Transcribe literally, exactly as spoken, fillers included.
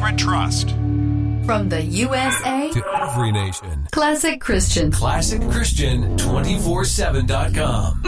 and trust. From the U S A to every nation. Classic Christian. Classic Christian two four seven dot com.